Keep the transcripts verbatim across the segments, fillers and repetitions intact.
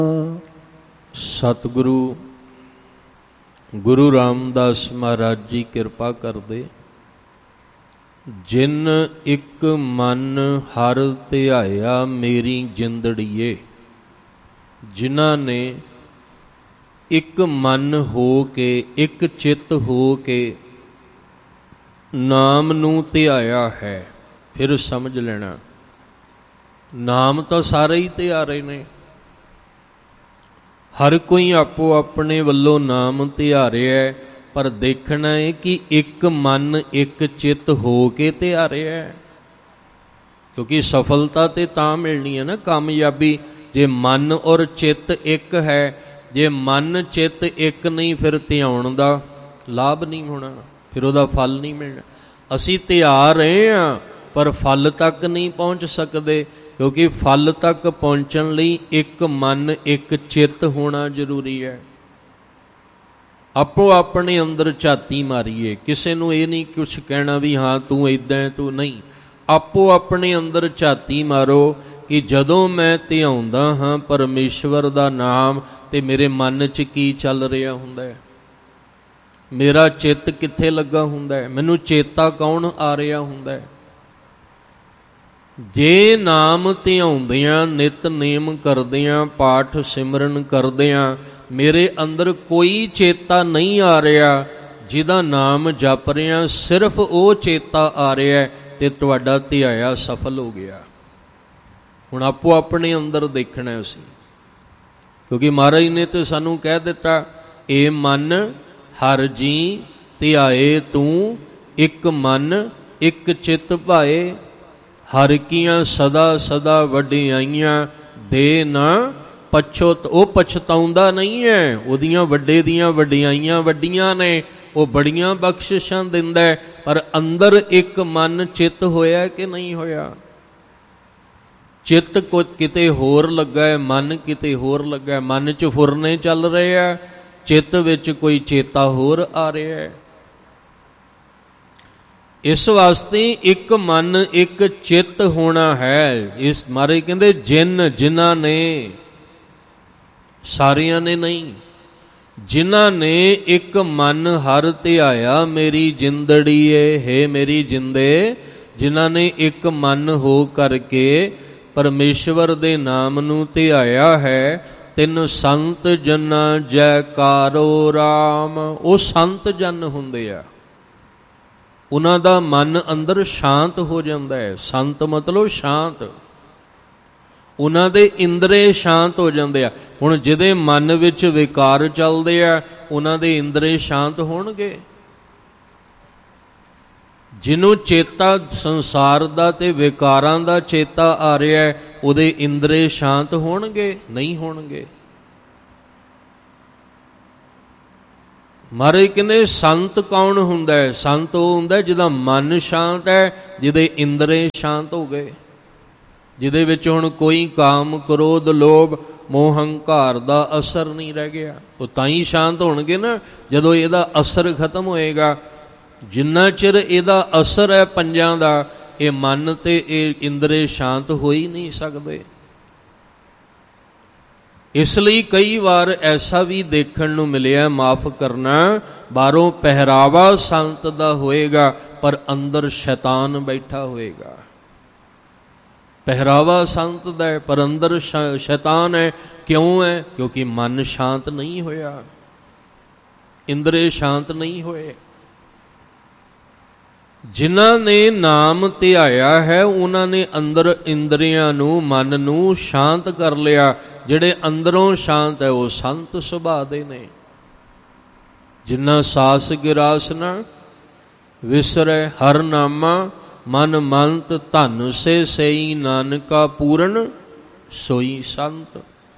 ਸਤਿਗੁਰੂ ਗੁਰੂ ਰਾਮਦਾਸ ਮਹਾਰਾਜ ਜੀ ਕਿਰਪਾ ਕਰਦੇ। ਜਿਨ ਇੱਕ ਮਨ ਹਰ ਧਿਆਇਆ ਮੇਰੀ ਜਿੰਦੜੀਏ, ਜਿਨ੍ਹਾਂ ਨੇ ਇੱਕ ਮਨ ਹੋ ਕੇ, ਇੱਕ ਚਿੱਤ ਹੋ ਕੇ ਨਾਮ ਨੂੰ ਧਿਆਇਆ ਹੈ। ਫਿਰ ਸਮਝ ਲੈਣਾ, ਨਾਮ ਤਾਂ ਸਾਰੇ ਹੀ ਧਿਆਰੇ ਨੇ। ਹਰ ਕੋਈ ਆਪੋ ਆਪਣੇ ਵੱਲੋਂ ਨਾਮ ਧਿਆਰਿਆ, ਪਰ ਦੇਖਣਾ ਹੈ ਕਿ ਇੱਕ ਮਨ ਇੱਕ ਚਿੱਤ ਹੋ ਕੇ ਧਿਆਰਿਆ। ਕਿਉਂਕਿ ਸਫਲਤਾ ਤੇ ਤਾਂ ਮਿਲਣੀ ਹੈ ਨਾ, ਕਾਮਯਾਬੀ, ਜੇ ਮਨ ਔਰ ਚਿੱਤ ਇੱਕ ਹੈ। ਜੇ ਮਨ ਚਿੱਤ ਇੱਕ ਨਹੀਂ, ਫਿਰ ਧਿਆਉਣ ਦਾ ਲਾਭ ਨਹੀਂ ਹੋਣਾ, ਫਿਰ ਉਹਦਾ ਫਲ ਨਹੀਂ ਮਿਲਣਾ। ਅਸੀਂ ਧਿਆ ਰਹੇ ਹਾਂ ਪਰ ਫਲ ਤੱਕ ਨਹੀਂ ਪਹੁੰਚ ਸਕਦੇ, ਕਿਉਂਕਿ ਫਲ ਤੱਕ ਪਹੁੰਚਣ ਲਈ ਇੱਕ ਮਨ ਇੱਕ ਚਿੱਤ ਹੋਣਾ ਜ਼ਰੂਰੀ ਹੈ। ਆਪੋ ਆਪਣੇ ਅੰਦਰ ਝਾਤੀ ਮਾਰੀਏ, ਕਿਸੇ ਨੂੰ ਇਹ ਨਹੀਂ ਕੁਛ ਕਹਿਣਾ ਵੀ ਹਾਂ ਤੂੰ ਇੱਦਾਂ ਤੂੰ ਨਹੀਂ। ਆਪੋ ਆਪਣੇ ਅੰਦਰ ਝਾਤੀ ਮਾਰੋ ਕਿ ਜਦੋਂ ਮੈਂ ਧਿਆਉਂਦਾ ਹਾਂ ਪਰਮੇਸ਼ਵਰ ਦਾ ਨਾਮ, ਤੇ ਮੇਰੇ ਮਨ 'ਚ ਕੀ ਚੱਲ ਰਿਹਾ ਹੁੰਦਾ ਹੈ, ਮੇਰਾ ਚਿੱਤ ਕਿੱਥੇ ਲੱਗਾ ਹੁੰਦਾ ਹੈ, ਮੈਨੂੰ ਚੇਤਾ ਕੌਣ ਆ ਰਿਹਾ ਹੁੰਦਾ ਹੈ। ਜੇ ਨਾਮ ਧਿਆਉਂਦਿਆਂ, ਨਿਤਨੇਮ ਕਰਦਿਆਂ, ਪਾਠ ਸਿਮਰਨ ਕਰਦਿਆਂ ਮੇਰੇ ਅੰਦਰ ਕੋਈ ਚੇਤਾ ਨਹੀਂ ਆ ਰਿਹਾ, ਜਿਹਦਾ ਨਾਮ ਜਪ ਰਿਹਾ ਸਿਰਫ ਉਹ ਚੇਤਾ ਆ ਰਿਹਾ, ਤੇ ਤੁਹਾਡਾ ਧਿਆਇਆ ਸਫਲ ਹੋ ਗਿਆ। ਹੁਣ ਆਪੋ ਆਪਣੇ ਅੰਦਰ ਦੇਖਣਾ ਅਸੀਂ, ਕਿਉਂਕਿ ਮਹਾਰਾਜ ਨੇ ਤੇ ਸਾਨੂੰ ਕਹਿ ਦਿੱਤਾ, ਏ ਮਨ ਹਰ ਜੀ ਧਿਆਏ ਤੂੰ, ਇੱਕ ਮਨ ਇੱਕ ਚਿੱਤ ਭਾਏ। ਹਰ ਕੀਆਂ ਸਦਾ ਸਦਾ ਵਡਿਆਈਆਂ, ਦੇ ਨਾ ਪਛੋਤ। ਉਹ ਪਛਤਾਉਂਦਾ ਨਹੀਂ ਹੈ, ਉਹਦੀਆਂ ਵੱਡੇ ਦੀਆਂ ਵਡਿਆਈਆਂ ਵੱਡੀਆਂ ਨੇ, ਉਹ ਬੜੀਆਂ ਬਖਸ਼ਿਸ਼ਾਂ ਦਿੰਦਾ ਹੈ, ਪਰ ਅੰਦਰ ਇੱਕ ਮਨ ਚਿੱਤ ਹੋਇਆ ਕਿ ਨਹੀਂ ਹੋਇਆ। ਚਿੱਤ ਕੋ ਕਿਤੇ ਹੋਰ ਲੱਗਾ ਹੈ, ਮਨ ਕਿਤੇ ਹੋਰ ਲੱਗਾ ਹੈ। ਮਨ 'ਚ ਫੁਰਨੇ ਚੱਲ ਰਹੇ ਆ, ਚਿੱਤ ਵਿੱਚ ਕੋਈ ਚੇਤਾ ਹੋਰ ਆ ਰਿਹਾ ਹੈ। ਇਸ ਵਾਸਤੇ ਇੱਕ ਮਨ ਇੱਕ ਚਿੱਤ ਹੋਣਾ ਹੈ। ਇਸ ਮਾਰੇ ਕਹਿੰਦੇ ਜਿਨ, ਜਿਨ੍ਹਾਂ ਨੇ, ਸਾਰਿਆਂ ਨੇ ਨਹੀਂ, ਜਿਨ੍ਹਾਂ ਨੇ ਇੱਕ ਮਨ ਹਰ ਧਿਆਇਆ ਮੇਰੀ ਜਿੰਦੜੀਏ, ਹੈ ਮੇਰੀ ਜਿੰਦੇ। ਜਿਨ੍ਹਾਂ ਨੇ ਇੱਕ ਮਨ ਹੋ ਕਰਕੇ ਪਰਮੇਸ਼ਵਰ ਦੇ ਨਾਮ ਨੂੰ ਧਿਆਇਆ ਹੈ, ਤਿੰਨ ਸੰਤ ਜਨਾਂ ਜੈਕਾਰੋ ਰਾਮ। ਉਹ ਸੰਤ ਜਨ ਹੁੰਦੇ ਆ, ਉਹਨਾਂ ਦਾ ਮਨ ਅੰਦਰ ਸ਼ਾਂਤ ਹੋ ਜਾਂਦਾ ਹੈ। ਸੰਤ ਮਤਲਬ ਸ਼ਾਂਤ, ਉਹਨਾਂ ਦੇ ਇੰਦਰੇ ਸ਼ਾਂਤ ਹੋ ਜਾਂਦੇ ਆ। ਹੁਣ ਜਿਹਦੇ ਮਨ ਵਿੱਚ ਵਿਕਾਰ ਚੱਲਦੇ ਆ, ਉਹਨਾਂ ਦੇ ਇੰਦਰੇ ਸ਼ਾਂਤ ਹੋਣਗੇ। ਜਿਹਨੂੰ ਚੇਤਾ ਸੰਸਾਰ ਦਾ ਤੇ ਵਿਕਾਰਾਂ ਦਾ ਚੇਤਾ ਆ ਰਿਹਾ, ਉਹਦੇ ਇੰਦਰੇ ਸ਼ਾਂਤ ਹੋਣਗੇ? ਨਹੀਂ ਹੋਣਗੇ। ਮਹਾਰਾਜ ਕਹਿੰਦੇ ਸੰਤ ਕੌਣ ਹੁੰਦਾ ਹੈ? ਸੰਤ ਉਹ ਹੁੰਦਾ ਜਿਹਦਾ ਮਨ ਸ਼ਾਂਤ ਹੈ, ਜਿਹਦੇ ਇੰਦਰੇ ਸ਼ਾਂਤ ਹੋ ਗਏ, ਜਿਹਦੇ ਵਿੱਚ ਹੁਣ ਕੋਈ ਕਾਮ, ਕ੍ਰੋਧ, ਲੋਭ, ਮੋਹ, ਹੰਕਾਰ ਦਾ ਅਸਰ ਨਹੀਂ ਰਹਿ ਗਿਆ। ਉਹ ਤਾਂ ਹੀ ਸ਼ਾਂਤ ਹੋਣਗੇ ਨਾ ਜਦੋਂ ਇਹਦਾ ਅਸਰ ਖਤਮ ਹੋਏਗਾ। ਜਿੰਨਾ ਚਿਰ ਇਹਦਾ ਅਸਰ ਹੈ ਪੰਜਾਂ ਦਾ, ਇਹ ਮਨ ਤੇ ਇਹ ਇੰਦਰੇ ਸ਼ਾਂਤ ਹੋ ਹੀ ਨਹੀਂ ਸਕਦੇ। ਇਸ ਲਈ ਕਈ ਵਾਰ ਐਸਾ ਵੀ ਦੇਖਣ ਨੂੰ ਮਿਲਿਆ, ਮਾਫ ਕਰਨਾ, ਬਾਹਰੋਂ ਪਹਿਰਾਵਾ ਸੰਤ ਦਾ ਹੋਏਗਾ ਪਰ ਅੰਦਰ ਸ਼ੈਤਾਨ ਬੈਠਾ ਹੋਏਗਾ। ਪਹਿਰਾਵਾ ਸੰਤ ਦਾ ਹੈ ਪਰ ਅੰਦਰ ਸ਼ੈਤਾਨ ਹੈ। ਕਿਉਂ ਹੈ? ਕਿਉਂਕਿ ਮਨ ਸ਼ਾਂਤ ਨਹੀਂ ਹੋਇਆ, ਇੰਦਰੇ ਸ਼ਾਂਤ ਨਹੀਂ ਹੋਏ। ਜਿਨ੍ਹਾਂ ਨੇ ਨਾਮ ਧਿਆਇਆ ਹੈ, ਉਹਨਾਂ ਨੇ ਅੰਦਰ ਇੰਦਰੀਆਂ ਨੂੰ, ਮਨ ਨੂੰ ਸ਼ਾਂਤ ਕਰ ਲਿਆ। ਜਿਹੜੇ ਅੰਦਰੋਂ ਸ਼ਾਂਤ ਹੈ ਉਹ ਸੰਤ ਸੁਭਾਅ ਦੇ ਨੇ। ਜਿਨ੍ਹਾਂ ਸਾਸ ਗਿਰਾਸ ਨਾ ਵਿਸਰੈ ਹਰ ਨਾਮਾ, ਮਨ ਮੰਤ ਧਨ ਸੇ ਸਈ, ਨਾਨਕਾ ਪੂਰਨ ਸੋਈ ਸੰਤ।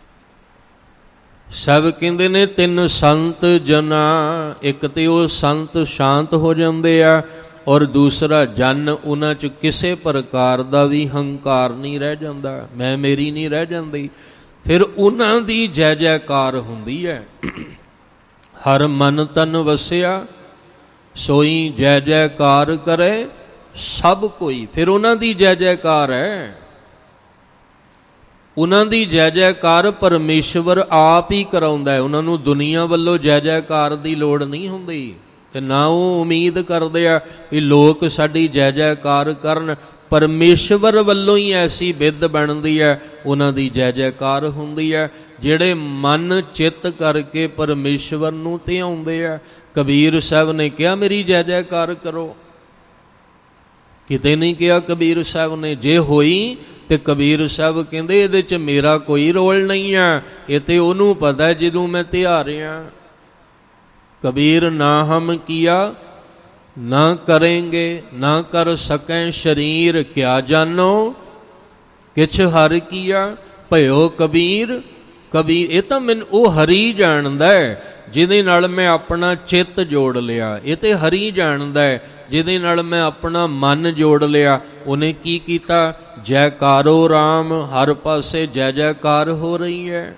ਸਭ ਕਹਿੰਦੇ ਨੇ ਤਿੰਨ ਸੰਤ ਜਨਾ, ਇੱਕ ਤੇ ਉਹ ਸੰਤ ਸ਼ਾਂਤ ਹੋ ਜਾਂਦੇ ਆ, ਔਰ ਦੂਸਰਾ ਜਨ, ਉਹਨਾਂ 'ਚ ਕਿਸੇ ਪ੍ਰਕਾਰ ਦਾ ਵੀ ਹੰਕਾਰ ਨਹੀਂ ਰਹਿ ਜਾਂਦਾ, ਮੈਂ ਮੇਰੀ ਨਹੀਂ ਰਹਿ ਜਾਂਦੀ। ਫਿਰ ਉਹਨਾਂ ਦੀ ਜੈ ਜੈਕਾਰ ਹੁੰਦੀ ਹੈ। ਹਰ ਮਨ ਤਨ ਵਸਿਆ ਸੋਈ ਜੈ ਜੈਕਾਰ ਕਰੇ ਸਭ ਕੋਈ। ਫਿਰ ਉਹਨਾਂ ਦੀ ਜੈ ਜੈਕਾਰ ਹੈ। ਉਹਨਾਂ ਦੀ ਜੈ ਜੈਕਾਰ ਪਰਮੇਸ਼ਵਰ ਆਪ ਹੀ ਕਰਾਉਂਦਾ ਹੈ। ਉਹਨਾਂ ਨੂੰ ਦੁਨੀਆ ਵੱਲੋਂ ਜੈ ਜੈਕਾਰ ਦੀ ਲੋੜ ਨਹੀਂ ਹੁੰਦੀ, ਤੇ ਨਾ ਉਹ ਉਮੀਦ ਕਰਦੇ ਆ ਵੀ ਲੋਕ ਸਾਡੀ ਜੈ ਜੈਕਾਰ ਕਰਨ। ਪਰਮੇਸ਼ਵਰ ਵੱਲੋਂ ਹੀ ਐਸੀ ਬਿੱਧ ਬਣਦੀ ਹੈ, ਉਹਨਾਂ ਦੀ ਜੈ ਜੈਕਾਰ ਹੁੰਦੀ ਹੈ। ਜਿਹੜੇ ਮਨ ਚਿੱਤ ਕਰਕੇ ਪਰਮੇਸ਼ਵਰ ਨੂੰ ਧਿਆਉਂਦੇ ਆ। ਕਬੀਰ ਸਾਹਿਬ ਨੇ ਕਿਹਾ ਮੇਰੀ ਜੈ ਜੈਕਾਰ ਕਰੋ, ਕਿਤੇ ਨਹੀਂ ਕਿਹਾ ਕਬੀਰ ਸਾਹਿਬ ਨੇ। ਜੇ ਹੋਈ ਤੇ ਕਬੀਰ ਸਾਹਿਬ ਕਹਿੰਦੇ ਇਹਦੇ 'ਚ ਮੇਰਾ ਕੋਈ ਰੋਲ ਨਹੀਂ ਆ, ਇਹ ਤੇ ਉਹਨੂੰ ਪਤਾ ਜਦੋਂ ਮੈਂ ਧਿਆ ਰਿਹਾ। ਕਬੀਰ ਨਾ ਹਮ ਕੀਆ ਨਾ ਕरेंगे ਨਾ ਕਰ ਸਕੈਂ ਸ਼ਰੀਰ, ਕਿਆ ਜਾਨੋ ਕਿਛ ਹਰਿ ਕੀਆ ਭਇਓ ਕਬੀਰ। ਕਬੀਰ ਇਹ ਤਾਂ ਮੈਨੂੰ ਉਹ ਹਰੀ ਜਾਣਦਾ ਹੈ ਜਿਹਦੇ ਨਾਲ ਮੈਂ ਆਪਣਾ ਚਿੱਤ ਜੋੜ ਲਿਆ। ਇਹ ਤੇ ਹਰੀ ਜਾਣਦਾ ਹੈ ਜਿਹਦੇ ਨਾਲ ਮੈਂ ਆਪਣਾ ਮਨ ਜੋੜ ਲਿਆ। ਉਹਨੇ ਕੀ ਕੀਤਾ? ਜੈਕਾਰੋ ਰਾਮ, ਹਰ ਪਾਸੇ ਜੈ ਜੈਕਾਰ ਹੋ ਰਹੀ ਹੈ।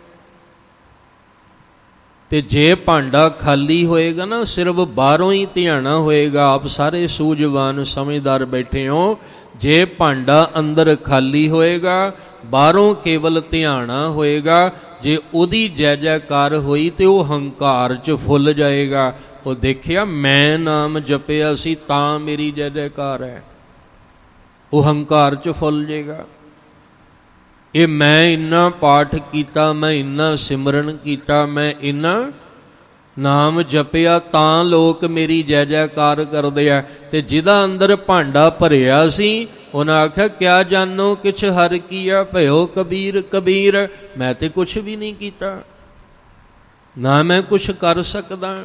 ਤੇ ਜੇ ਭਾਂਡਾ ਖਾਲੀ ਹੋਏਗਾ ਨਾ, ਸਿਰਫ ਬਾਹਰੋਂ ਹੀ ਧਿਆਣਾ ਹੋਏਗਾ। ਆਪ ਸਾਰੇ ਸੂਝਵਾਨ ਸਮਝਦਾਰ ਬੈਠੇ ਹੋ। ਜੇ ਭਾਂਡਾ ਅੰਦਰ ਖਾਲੀ ਹੋਏਗਾ, ਬਾਹਰੋਂ ਕੇਵਲ ਧਿਆਣਾ ਹੋਏਗਾ, ਜੇ ਉਹਦੀ ਜੈ ਜੈਕਾਰ ਹੋਈ ਤੇ ਉਹ ਹੰਕਾਰ 'ਚ ਫੁੱਲ ਜਾਏਗਾ। ਉਹ ਦੇਖਿਆ ਮੈਂ ਨਾਮ ਜਪਿਆ ਸੀ ਤਾਂ ਮੇਰੀ ਜੈ ਜੈਕਾਰ ਹੈ, ਉਹ ਹੰਕਾਰ 'ਚ ਫੁੱਲ ਜਾਏਗਾ। ਇਹ ਮੈਂ ਇੰਨਾ ਪਾਠ ਕੀਤਾ, ਮੈਂ ਇੰਨਾ ਸਿਮਰਨ ਕੀਤਾ, ਮੈਂ ਇੰਨਾ ਨਾਮ ਜਪਿਆ ਤਾਂ ਲੋਕ ਮੇਰੀ ਜੈ ਜੈਕਾਰ ਕਰਦੇ ਆ। ਤੇ ਜਿਹਦਾ ਅੰਦਰ ਭਾਂਡਾ ਭਰਿਆ ਸੀ ਉਹਨਾਂ ਆਖਿਆ ਕਿਆ ਜਾਨੋ ਕਿਛ ਹਰਿ ਕੀਆ ਭਇਓ ਕਬੀਰ। ਕਬੀਰ ਮੈਂ ਤੇ ਕੁਛ ਵੀ ਨਹੀਂ ਕੀਤਾ, ਨਾ ਮੈਂ ਕੁਛ ਕਰ ਸਕਦਾ।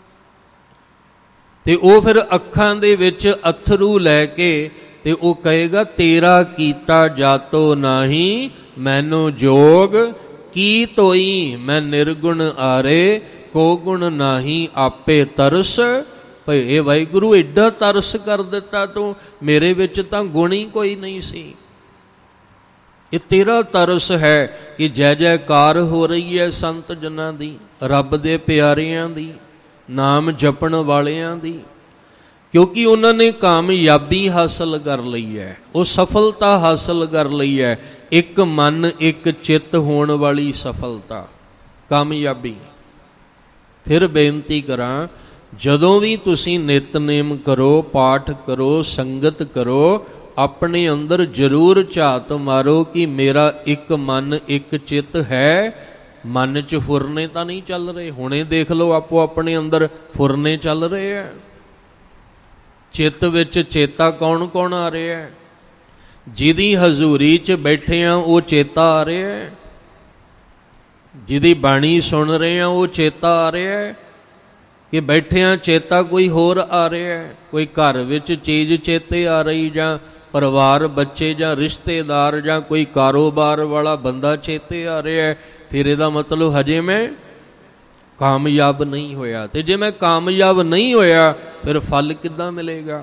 ਤੇ ਉਹ ਫਿਰ ਅੱਖਾਂ ਦੇ ਵਿੱਚ ਅਥਰੂ ਲੈ ਕੇ ਤੇ ਉਹ ਕਹੇਗਾ ਤੇਰਾ ਕੀਤਾ ਜਾਤੋ ਨਾਹੀ ਮੈਨੂੰ ਜੋਗ, ਕੀ ਤੋਈ ਮੈਂ ਨਿਰਗੁਣ ਆਰੇ ਕੋ ਗੁਣ ਨਾਹੀ ਆਪੇ ਤਰਸ। ਭਈ ਇਹ ਵਾਹਿਗੁਰੂ ਐਡਾ ਤਰਸ ਕਰ ਦਿੱਤਾ ਤੂੰ, ਮੇਰੇ ਵਿੱਚ ਤਾਂ ਗੁਣ ਹੀ ਕੋਈ ਨਹੀਂ ਸੀ। ਇਹ ਤੇਰਾ ਤਰਸ ਹੈ ਕਿ ਜੈ ਜੈਕਾਰ ਹੋ ਰਹੀ ਹੈ ਸੰਤ ਜਨਾਂ ਦੀ, ਰੱਬ ਦੇ ਪਿਆਰਿਆਂ ਦੀ, ਨਾਮ ਜਪਣ ਵਾਲਿਆਂ ਦੀ। ਕਿਉਂਕਿ ਉਹਨਾਂ ਨੇ ਕਾਮਯਾਬੀ ਹਾਸਲ ਕਰ ਲਈ ਹੈ, ਉਹ ਸਫਲਤਾ ਹਾਸਲ ਕਰ ਲਈ ਹੈ। ਇੱਕ ਮਨ ਇੱਕ ਚਿੱਤ ਹੋਣ ਵਾਲੀ ਸਫਲਤਾ, ਕਾਮਯਾਬੀ। ਫਿਰ ਬੇਨਤੀ ਕਰਾਂ, ਜਦੋਂ ਵੀ ਤੁਸੀਂ ਨਿਤਨੇਮ ਕਰੋ, ਪਾਠ ਕਰੋ, ਸੰਗਤ ਕਰੋ, ਆਪਣੇ ਅੰਦਰ ਜ਼ਰੂਰ ਝਾਤ ਮਾਰੋ ਕਿ ਮੇਰਾ ਇੱਕ ਮਨ ਇੱਕ ਚਿੱਤ ਹੈ। ਮਨ 'ਚ ਫੁਰਨੇ ਤਾਂ ਨਹੀਂ ਚੱਲ ਰਹੇ। ਹੁਣੇ ਦੇਖ ਲਓ ਆਪੋ ਆਪਣੇ ਅੰਦਰ ਫੁਰਨੇ ਚੱਲ ਰਹੇ ਹੈ। ਚਿੱਤ ਵਿੱਚ ਚੇਤਾ ਕੌਣ ਕੌਣ ਆ ਰਿਹਾ ਹੈ? ਜਿਹਦੀ ਹਜ਼ੂਰੀ 'ਚ ਬੈਠੇ ਆ ਉਹ ਚੇਤਾ ਆ ਰਿਹਾ ਹੈ, ਜਿਹਦੀ ਬਾਣੀ ਸੁਣ ਰਹੇ ਆ ਉਹ ਚੇਤਾ ਆ ਰਿਹਾ ਹੈ, ਕਿ ਬੈਠਿਆਂ ਚੇਤਾ ਕੋਈ ਹੋਰ ਆ ਰਿਹਾ ਹੈ। ਕੋਈ ਘਰ ਵਿੱਚ ਚੀਜ਼ ਚੇਤੇ ਆ ਰਹੀ, ਜਾਂ ਪਰਿਵਾਰ ਬੱਚੇ ਜਾਂ ਰਿਸ਼ਤੇਦਾਰ ਜਾਂ ਕੋਈ ਕਾਰੋਬਾਰ ਵਾਲਾ ਬੰਦਾ ਚੇਤੇ ਆ ਰਿਹਾ ਹੈ। ਫਿਰ ਇਹਦਾ ਮਤਲਬ ਹਜੇ ਮੈਂ ਕਾਮਯਾਬ ਨਹੀਂ ਹੋਇਆ। ਤੇ ਜੇ ਮੈਂ ਕਾਮਯਾਬ ਨਹੀਂ ਹੋਇਆ ਫਿਰ ਫਲ ਕਿੱਦਾਂ ਮਿਲੇਗਾ?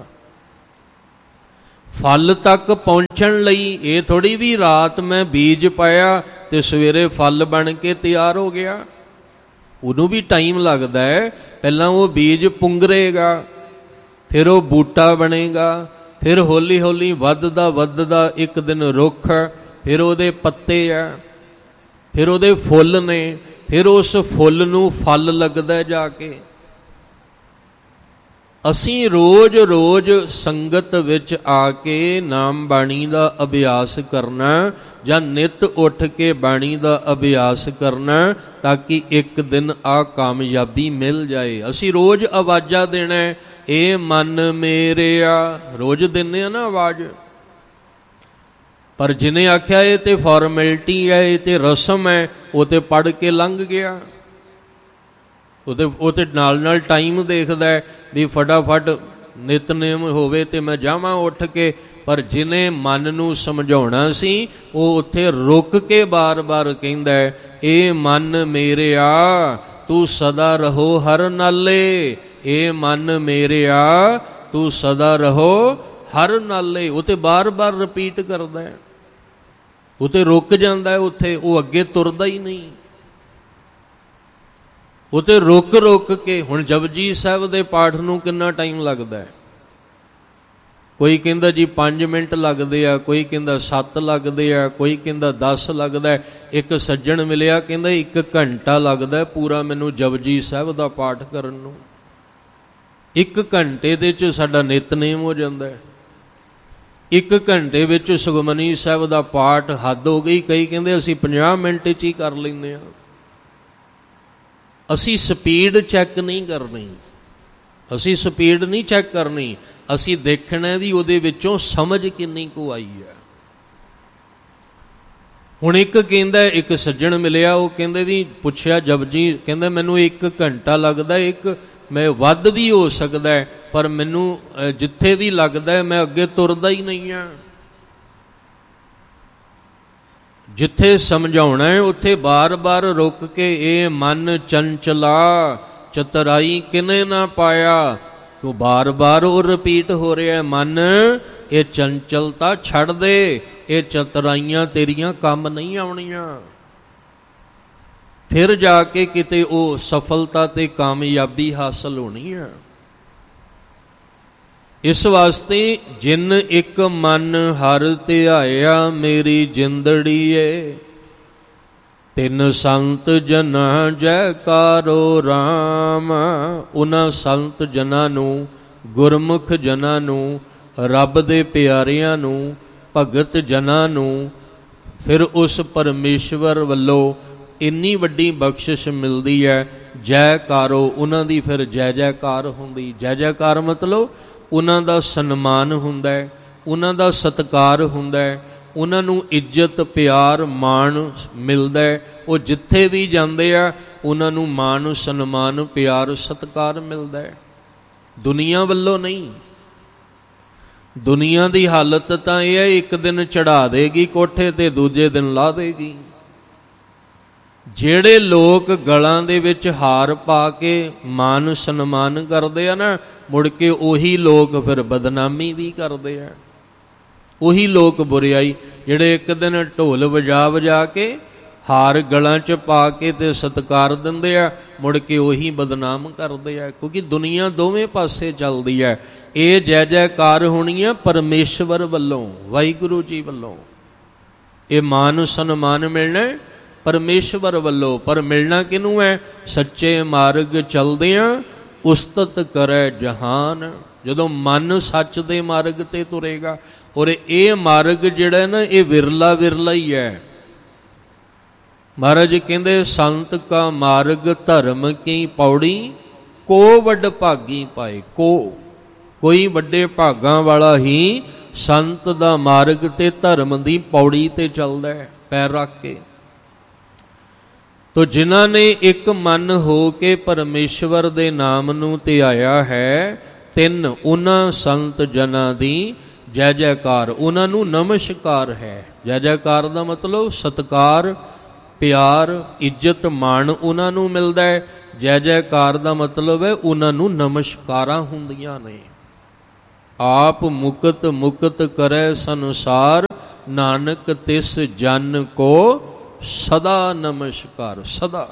ਫਲ ਤੱਕ ਪਹੁੰਚਣ ਲਈ ਇਹ ਥੋੜ੍ਹੀ ਵੀ ਰਾਤ ਮੈਂ ਬੀਜ ਪਾਇਆ ਤੇ ਸਵੇਰੇ ਫਲ ਬਣ ਕੇ ਤਿਆਰ ਹੋ ਗਿਆ। ਉਹਨੂੰ ਵੀ ਟਾਈਮ ਲੱਗਦਾ ਹੈ। ਪਹਿਲਾਂ ਉਹ ਬੀਜ ਪੁੰਗਰੇਗਾ, ਫਿਰ ਉਹ ਬੂਟਾ ਬਣੇਗਾ, ਫਿਰ ਹੌਲੀ ਹੌਲੀ ਵੱਧਦਾ ਵੱਧਦਾ ਇੱਕ ਦਿਨ ਰੁੱਖ, ਫਿਰ ਉਹਦੇ ਪੱਤੇ ਆ, ਫਿਰ ਉਹਦੇ ਫੁੱਲ ਨੇ, ਫਿਰ ਉਸ ਫੁੱਲ ਨੂੰ ਫਲ ਲੱਗਦਾ ਜਾ ਕੇ। ਅਸੀਂ ਰੋਜ਼ ਰੋਜ਼ ਸੰਗਤ ਵਿੱਚ ਆ ਕੇ ਨਾਮ ਬਾਣੀ ਦਾ ਅਭਿਆਸ ਕਰਨਾ, ਜਾਂ ਨਿਤ ਉੱਠ ਕੇ ਬਾਣੀ ਦਾ ਅਭਿਆਸ ਕਰਨਾ, ਤਾਂ ਕਿ ਇੱਕ ਦਿਨ ਆ ਕਾਮਯਾਬੀ ਮਿਲ ਜਾਏ। ਅਸੀਂ ਰੋਜ਼ ਆਵਾਜ਼ਾਂ ਦੇਣਾ, ਇਹ ਮਨ ਮੇਰਿਆ, ਰੋਜ਼ ਦਿੰਦੇ ਆ ਨਾ ਆਵਾਜ਼। ਪਰ ਜਿਹਨੇ ਆਖਿਆ ਇਹ ਤੇ ਫਾਰਮੈਲਿਟੀ ਹੈ, ਇਹ ਤੇ ਰਸਮ ਹੈ, ਉਹ ਤੇ ਪੜ੍ਹ ਕੇ ਲੰਘ ਗਿਆ। ਉਹਦੇ ਉਹ ਤੇ ਨਾਲ ਨਾਲ ਟਾਈਮ ਦੇਖਦਾ ਵੀ ਫਟਾਫਟ ਨਿਤਨੇਮ ਹੋਵੇ ਤੇ ਮੈਂ ਜਾਵਾਂ ਉੱਠ ਕੇ। ਪਰ ਜਿਹਨੇ ਮਨ ਨੂੰ ਸਮਝਾਉਣਾ ਸੀ ਉਹ ਉੱਥੇ ਰੁਕ ਕੇ ਬਾਰ-ਬਾਰ ਕਹਿੰਦਾ, ਇਹ ਮਨ ਮੇਰਿਆ ਤੂੰ ਸਦਾ ਰਹੋ ਹਰ ਨਾਲੇ, ਇਹ ਮਨ ਮੇਰਿਆ ਤੂੰ ਸਦਾ ਰਹੋ ਹਰ ਨਾਲੇ। ਉਹ ਤੇ ਬਾਰ-ਬਾਰ ਰਿਪੀਟ ਕਰਦਾ ਹੈ, ਉਹ ਤੇ ਰੁਕ ਜਾਂਦਾ ਹੈ ਉੱਥੇ, ਉਹ ਅੱਗੇ ਤੁਰਦਾ ਹੀ ਨਹੀਂ। ਉਹ ਤੇ ਰੁਕ ਰੁਕ ਕੇ, ਹੁਣ ਜਪਜੀ ਸਾਹਿਬ ਦੇ ਪਾਠ ਨੂੰ ਕਿੰਨਾ ਟਾਈਮ ਲੱਗਦਾ ਹੈ? ਕੋਈ ਕਹਿੰਦਾ ਜੀ ਪੰਜ ਮਿੰਟ ਲੱਗਦੇ ਆ, ਕੋਈ ਕਹਿੰਦਾ ਸੱਤ ਲੱਗਦੇ ਆ, ਕੋਈ ਕਹਿੰਦਾ ਦਸ ਲੱਗਦਾ। ਇੱਕ ਸੱਜਣ ਮਿਲਿਆ, ਕਹਿੰਦਾ ਇੱਕ ਘੰਟਾ ਲੱਗਦਾ ਪੂਰਾ ਮੈਨੂੰ ਜਪਜੀ ਸਾਹਿਬ ਦਾ ਪਾਠ ਕਰਨ ਨੂੰ। ਇੱਕ ਘੰਟੇ ਦੇ ਵਿੱਚ ਸਾਡਾ ਨਿਤਨੇਮ ਹੋ ਜਾਂਦਾ। ਇੱਕ ਘੰਟੇ ਵਿੱਚ ਸੁਖਮਨੀ ਸਾਹਿਬ ਦਾ ਪਾਠ ਹੱਦ ਹੋ ਗਈ। ਕਈ ਕਹਿੰਦੇ ਅਸੀਂ ਪੰਜਾਹ ਮਿੰਟ 'ਚ ਹੀ ਕਰ ਲੈਂਦੇ ਹਾਂ। ਅਸੀਂ ਸਪੀਡ ਚੈੱਕ ਨਹੀਂ ਕਰਨੀ, ਅਸੀਂ ਸਪੀਡ ਨਹੀਂ ਚੈੱਕ ਕਰਨੀ, ਅਸੀਂ ਦੇਖਣਾ ਵੀ ਉਹਦੇ ਵਿੱਚੋਂ ਸਮਝ ਕਿੰਨੀ ਕੁ ਆਈ ਹੈ। ਹੁਣ ਇੱਕ ਕਹਿੰਦਾ, ਇੱਕ ਸੱਜਣ ਮਿਲਿਆ, ਉਹ ਕਹਿੰਦੇ ਵੀ ਪੁੱਛਿਆ ਜਪਜੀ, ਕਹਿੰਦਾ ਮੈਨੂੰ ਇੱਕ ਘੰਟਾ ਲੱਗਦਾ, ਇੱਕ ਮੈਂ ਵੱਧ ਵੀ ਹੋ ਸਕਦਾ ਹੈ, ਪਰ ਮੈਨੂੰ ਜਿੱਥੇ ਵੀ ਲੱਗਦਾ ਮੈਂ ਅੱਗੇ ਤੁਰਦਾ ਹੀ ਨਹੀਂ ਹਾਂ। ਜਿੱਥੇ ਸਮਝਾਉਣਾ ਹੈ ਉੱਥੇ ਬਾਰ-ਬਾਰ ਰੁਕ ਕੇ ਇਹ ਮਨ ਚੰਚਲਾ ਚਤਰਾਈ ਕਿਨੇ ਨਾ ਪਾਇਆ, ਤੂੰ ਬਾਰ-ਬਾਰ ਉਹ ਰਿਪੀਟ ਹੋ ਰਿਹਾ, ਮਨ ਇਹ ਚੰਚਲਤਾ ਛੱਡ ਦੇ, ਇਹ ਚਤਰਾਈਆਂ ਤੇਰੀਆਂ ਕੰਮ ਨਹੀਂ ਆਉਣੀਆਂ। ਫਿਰ ਜਾ ਕੇ ਕਿਤੇ ਉਹ ਸਫਲਤਾ ਤੇ ਕਾਮਯਾਬੀ ਹਾਸਲ ਹੋਣੀ ਹੈ। ਇਸ ਵਾਸਤੇ ਜਿਨ ਇੱਕ ਮਨ ਹਰ ਧਿਆਇਆ ਮੇਰੀ ਜਿੰਦੜੀਏ, ਤਿੰਨ ਸੰਤ ਜਨਾਂ ਜੈਕਾਰੋ ਰਾਮ। ਉਹਨਾਂ ਸੰਤ ਜਨਾਂ ਨੂੰ, ਗੁਰਮੁਖ ਜਨਾਂ ਨੂੰ, ਰੱਬ ਦੇ ਪਿਆਰਿਆਂ ਨੂੰ, ਭਗਤ ਜਨਾਂ ਨੂੰ ਫਿਰ ਉਸ ਪਰਮੇਸ਼ਵਰ ਵੱਲੋਂ ਇੰਨੀ ਵੱਡੀ ਬਖਸ਼ਿਸ਼ ਮਿਲਦੀ ਹੈ। ਜੈਕਾਰੋ, ਉਹਨਾਂ ਦੀ ਫਿਰ ਜੈ ਜੈਕਾਰ ਹੁੰਦੀ। ਜੈ ਜੈਕਾਰ ਮਤਲਬ ਉਹਨਾਂ ਦਾ ਸਨਮਾਨ ਹੁੰਦਾ ਹੈ, ਉਹਨਾਂ ਦਾ ਸਤਿਕਾਰ ਹੁੰਦਾ ਹੈ, ਉਹਨਾਂ ਨੂੰ ਇੱਜ਼ਤ ਪਿਆਰ ਮਾਣ ਮਿਲਦਾ ਹੈ। ਉਹ ਜਿੱਥੇ ਵੀ ਜਾਂਦੇ ਆ ਉਹਨਾਂ ਨੂੰ ਮਾਣ ਸਨਮਾਨ ਪਿਆਰ ਸਤਿਕਾਰ ਮਿਲਦਾ ਹੈ। ਦੁਨੀਆ ਵੱਲੋਂ ਨਹੀਂ। ਦੁਨੀਆ ਦੀ ਹਾਲਤ ਤਾਂ ਇਹ ਹੈ, ਇੱਕ ਦਿਨ ਚੜ੍ਹਾ ਦੇਗੀ ਕੋਠੇ ਤੇ, ਦੂਜੇ ਦਿਨ ਲਾ ਦੇਗੀ। ਜਿਹੜੇ ਲੋਕ ਗਲਾਂ ਦੇ ਵਿੱਚ ਹਾਰ ਪਾ ਕੇ ਮਾਨ ਸਨਮਾਨ ਕਰਦੇ ਆ ਨਾ, ਮੁੜ ਕੇ ਉਹੀ ਲੋਕ ਫਿਰ ਬਦਨਾਮੀ ਵੀ ਕਰਦੇ ਆ। ਉਹੀ ਲੋਕ ਬੁਰਿਆਈ, ਜਿਹੜੇ ਇੱਕ ਦਿਨ ਢੋਲ ਵਜਾ ਵਜਾ ਕੇ ਹਾਰ ਗਲਾਂ 'ਚ ਪਾ ਕੇ ਤੇ ਸਤਿਕਾਰ ਦਿੰਦੇ ਆ, ਮੁੜ ਕੇ ਉਹੀ ਬਦਨਾਮ ਕਰਦੇ ਆ। ਕਿਉਂਕਿ ਦੁਨੀਆ ਦੋਵੇਂ ਪਾਸੇ ਚੱਲਦੀ ਹੈ। ਇਹ ਜੈ ਜੈਕਾਰ ਹੋਣੀ ਹੈ ਪਰਮੇਸ਼ਵਰ ਵੱਲੋਂ, ਵਾਹਿਗੁਰੂ ਜੀ ਵੱਲੋਂ। ਇਹ ਮਾਨ ਸਨਮਾਨ ਮਿਲਣਾ ਪਰਮੇਸ਼ਵਰ ਵੱਲੋਂ, ਪਰ ਮਿਲਣਾ ਕਿਹਨੂੰ ਹੈ? ਸੱਚੇ ਮਾਰਗ ਚਲਦਿਆਂ ਉਸਤਤ ਕਰੇ ਜਹਾਨ। ਜਦੋਂ ਮਨ ਸੱਚ ਦੇ ਮਾਰਗ ਤੇ ਤੁਰੇਗਾ। ਔਰ ਇਹ ਮਾਰਗ ਜਿਹੜਾ ਨਾ, ਇਹ ਵਿਰਲਾ ਵਿਰਲਾ ਹੀ ਹੈ। ਮਹਾਰਾਜ ਕਹਿੰਦੇ ਸੰਤ ਕਾ ਮਾਰਗ ਧਰਮ ਕੀ ਪੌੜੀ, ਕੋ ਵੱਡ ਭਾਗੀ ਪਾਏ। ਕੋ ਕੋਈ ਵੱਡੇ ਭਾਗਾਂ ਵਾਲਾ ਹੀ ਸੰਤ ਦਾ ਮਾਰਗ ਤੇ ਧਰਮ ਦੀ ਪੌੜੀ ਤੇ ਚੱਲਦਾ ਹੈ ਪੈਰ ਰੱਖ ਕੇ। ਤੋ ਜਿਨ੍ਹਾਂ ਨੇ ਇੱਕ ਮਨ ਹੋ ਕੇ ਪਰਮੇਸ਼ਵਰ ਦੇ ਨਾਮ ਨੂੰ ਧਿਆਇਆ ਹੈ, ਤਿੰਨ ਉਹਨਾਂ ਸੰਤ ਜਨਾਂ ਦੀ ਜੈ ਜੈਕਾਰ, ਉਹਨਾਂ ਨੂੰ ਨਮਸਕਾਰ ਹੈ। ਜੈ ਜੈਕਾਰ ਦਾ ਮਤਲਬ ਸਤਿਕਾਰ ਪਿਆਰ ਇੱਜ਼ਤ ਮਾਣ ਉਹਨਾਂ ਨੂੰ ਮਿਲਦਾ ਹੈ। ਜੈ ਜੈਕਾਰ ਦਾ ਮਤਲਬ ਹੈ ਉਹਨਾਂ ਨੂੰ ਨਮਸਕਾਰਾਂ ਹੁੰਦੀਆਂ ਨੇ। ਆਪ ਮੁਕਤ ਮੁਕਤ ਕਰੇ ਸੰਸਾਰ, ਨਾਨਕ ਤਿਸ ਜਨ ਕੋ ਸਦਾ ਨਮਸਕਾਰ। ਸਦਾ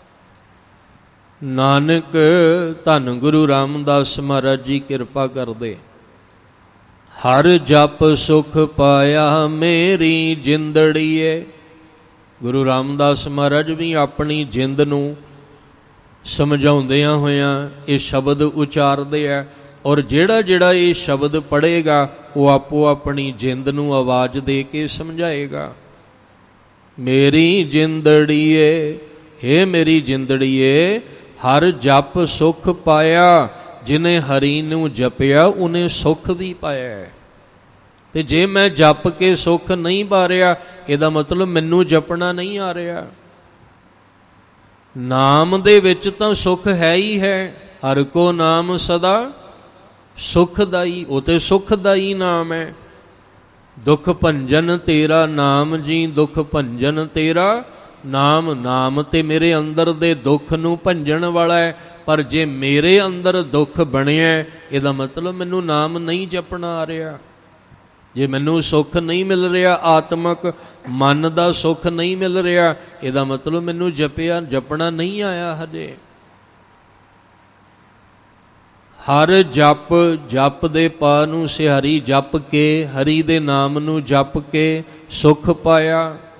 ਨਾਨਕ ਧੰਨ ਗੁਰੂ ਰਾਮਦਾਸ ਮਹਾਰਾਜ ਜੀ ਕਿਰਪਾ ਕਰਦੇ। ਹਰ ਜਪ ਸੁਖ ਪਾਇਆ ਮੇਰੀ ਜਿੰਦੜੀਏ। ਗੁਰੂ ਰਾਮਦਾਸ ਮਹਾਰਾਜ ਵੀ ਆਪਣੀ ਜਿੰਦ ਨੂੰ ਸਮਝਾਉਂਦਿਆਂ ਹੋਇਆਂ ਇਹ ਸ਼ਬਦ ਉਚਾਰਦੇ ਆ। ਔਰ ਜਿਹੜਾ ਜਿਹੜਾ ਇਹ ਸ਼ਬਦ ਪੜ੍ਹੇਗਾ ਉਹ ਆਪੋ ਆਪਣੀ ਜਿੰਦ ਨੂੰ ਆਵਾਜ਼ ਦੇ ਕੇ ਸਮਝਾਏਗਾ। ਮੇਰੀ ਜਿੰਦੜੀਏ, ਹੇ ਮੇਰੀ ਜਿੰਦੜੀਏ, ਹਰ ਜਪ ਸੁਖ ਪਾਇਆ। ਜਿਹਨੇ ਹਰੀ ਨੂੰ ਜਪਿਆ ਉਹਨੇ ਸੁਖ ਵੀ ਪਾਇਆ। ਤੇ ਜੇ ਮੈਂ ਜਪ ਕੇ ਸੁਖ ਨਹੀਂ ਪਾ ਰਿਹਾ, ਇਹਦਾ ਮਤਲਬ ਮੈਨੂੰ ਜਪਣਾ ਨਹੀਂ ਆ ਰਿਹਾ। ਨਾਮ ਦੇ ਵਿੱਚ ਤਾਂ ਸੁਖ ਹੈ ਹੀ ਹੈ। ਹਰ ਕੋ ਨਾਮ ਸਦਾ ਸੁਖਦਾਈ, ਉਹ ਤੇ ਸੁਖਦਾਈ ਨਾਮ ਹੈ। ਦੁੱਖ ਭੰਜਨ ਤੇਰਾ ਨਾਮ ਜੀ, ਦੁੱਖ ਭੰਜਨ ਤੇਰਾ ਨਾਮ। ਨਾਮ ਤੇ ਮੇਰੇ ਅੰਦਰ ਦੇ ਦੁੱਖ ਨੂੰ ਭੰਜਣ ਵਾਲਾ ਹੈ। ਪਰ ਜੇ ਮੇਰੇ ਅੰਦਰ ਦੁੱਖ ਬਣਿਆ, ਇਹਦਾ ਮਤਲਬ ਮੈਨੂੰ ਨਾਮ ਨਹੀਂ ਜਪਣਾ ਆ ਰਿਹਾ। ਜੇ ਮੈਨੂੰ ਸੁੱਖ ਨਹੀਂ ਮਿਲ ਰਿਹਾ, ਆਤਮਕ ਮਨ ਦਾ ਸੁੱਖ ਨਹੀਂ ਮਿਲ ਰਿਹਾ, ਇਹਦਾ ਮਤਲਬ ਮੈਨੂੰ ਜਪਿਆ ਜਪਣਾ ਨਹੀਂ ਆਇਆ ਹਜੇ। ਹਰ ਜਪ, ਜਪ ਦੇ ਪਾ ਨੂੰ ਸਿਹਾਰੀ ਜਪ ਕੇ, ਹਰੀ ਦੇ ਨਾਮ ਨੂੰ ਜਪ ਕੇ ਸੁਖ ਪਾਇਆ।